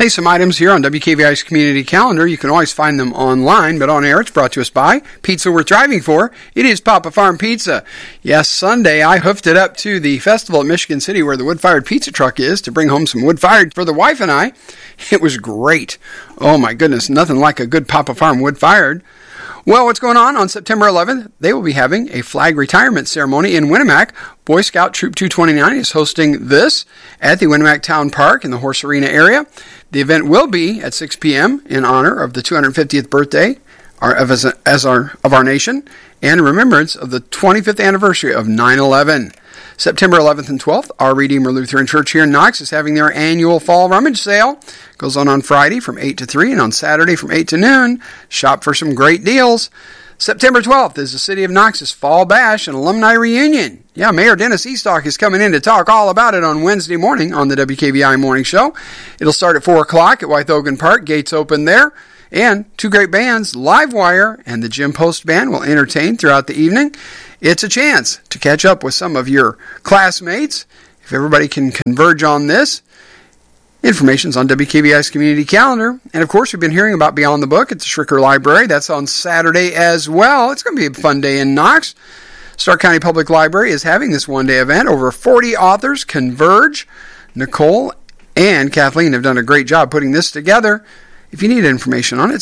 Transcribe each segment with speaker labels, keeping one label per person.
Speaker 1: Hey, some items here on WKVI's community calendar. You can always find them online, but on air it's brought to us by Pizza We're Thriving For. It is Papa Farm Pizza. Yes, Sunday I hoofed it up to the festival at Michigan City where the wood-fired pizza truck is to bring home some wood-fired for the wife and I. It was great. Oh my goodness, nothing like a good Papa Farm wood-fired. Well, what's going on September 11th? They will be having a flag retirement ceremony in Winnemac. Boy Scout Troop 229 is hosting this at the Winnemac Town Park in the Horse Arena area. The event will be at 6 p.m. in honor of the 250th birthday of our nation and in remembrance of the 25th anniversary of 9/11. September 11th and 12th, Our Redeemer Lutheran Church here in Knox is having their annual fall rummage sale. It goes on Friday from 8 to 3 and on Saturday from 8 to noon. Shop for some great deals. September 12th is the City of Knox's Fall Bash and Alumni Reunion. Yeah, Mayor Dennis Eastock is coming in to talk all about it on Wednesday morning on the WKVI Morning Show. It'll start at 4 o'clock at Wythogan Park. Gates open there. And two great bands, Livewire and the Jim Post Band, will entertain throughout the evening. It's a chance to catch up with some of your classmates. If everybody can converge on this, information's on WKVI's community calendar. And of course, we've been hearing about Beyond the Book at the Schricker Library. That's on Saturday as well. It's going to be a fun day in Knox. Stark County Public Library is having this one-day event. Over 40 authors converge. Nicole and Kathleen have done a great job putting this together. If you need information on it,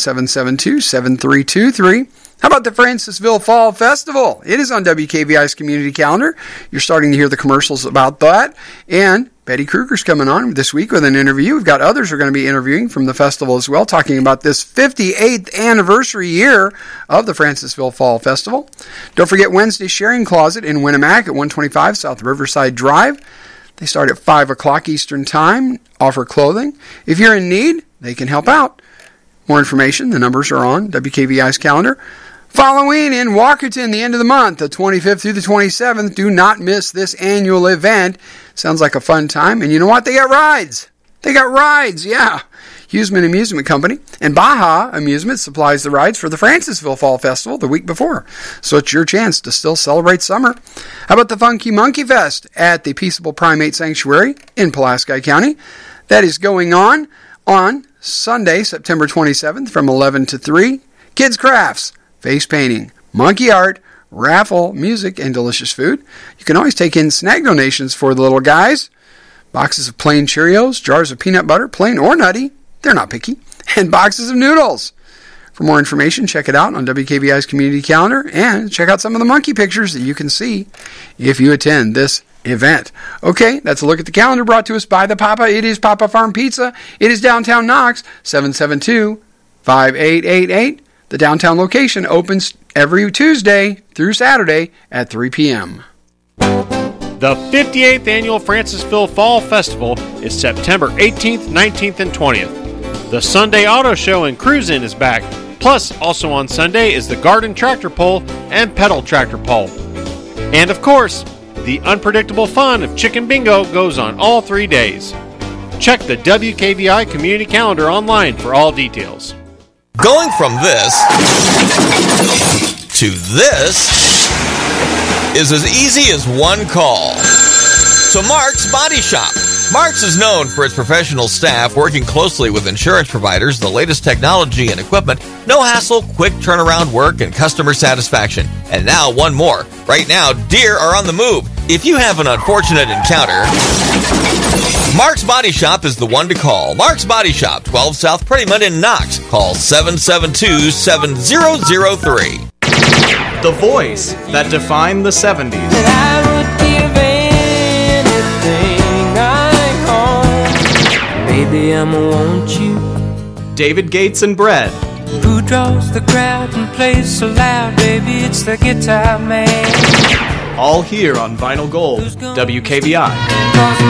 Speaker 1: 772-7323. How about the Francisville Fall Festival? It is on WKVI's community calendar. You're starting to hear the commercials about that. And Betty Kruger's coming on this week with an interview. We've got others who are going to be interviewing from the festival as well, talking about this 58th anniversary year of the Francisville Fall Festival. Don't forget Wednesday's Sharing Closet in Winnemac at 125 South Riverside Drive. They start at 5 o'clock Eastern Time, offer clothing. If you're in need, they can help out. More information, the numbers are on WKVI's calendar. Following in Walkerton, the end of the month, the 25th through the 27th. Do not miss this annual event. Sounds like a fun time. And you know what? They got rides. Yeah. Huseman Amusement Company and Baja Amusement supplies the rides for the Francisville Fall Festival the week before. So it's your chance to still celebrate summer. How about the Funky Monkey Fest at the Peaceable Primate Sanctuary in Pulaski County? That is going on Sunday, September 27th from 11 to 3. Kids crafts, face painting, monkey art, raffle, music, and delicious food. You can always take in snack donations for the little guys. Boxes of plain Cheerios, jars of peanut butter, plain or nutty, they're not picky, and boxes of noodles. For more information, check it out on WKVI's community calendar and check out some of the monkey pictures that you can see if you attend this event. Okay, that's a look at the calendar brought to us by the Papa. It is Papa Farm Pizza. It is downtown Knox, 772-5888. The downtown location opens every Tuesday through Saturday at 3 p.m.
Speaker 2: The 58th Annual Francisville Fall Festival is September 18th, 19th, and 20th. The Sunday Auto Show and Cruise-In is back. Plus, also on Sunday is the Garden Tractor Pull and Pedal Tractor Pull. And of course, the unpredictable fun of Chicken Bingo goes on all 3 days. Check the WKVI community calendar online for all details.
Speaker 3: Going from this to this is as easy as one call. To Mark's Body Shop. Mark's is known for its professional staff working closely with insurance providers, the latest technology and equipment, no hassle, quick turnaround work, and customer satisfaction. And now one more. Right now, deer are on the move. If you have an unfortunate encounter, Mark's Body Shop is the one to call. Mark's Body Shop, 12 South Prettyman in Knox. Call 772-7003.
Speaker 4: The voice that defined the 70s.
Speaker 5: I would give anything I own. Baby, I'ma want you.
Speaker 4: David Gates and Bread.
Speaker 5: Who draws the crowd and plays so loud? Baby, it's the guitar man.
Speaker 4: All here on Vinyl Gold, WKVI.